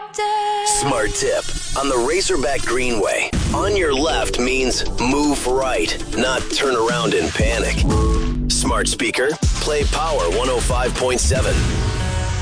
Smart tip. On the Razorback Greenway, on your left means move right, not turn around in panic. Smart speaker, play Power 105.7.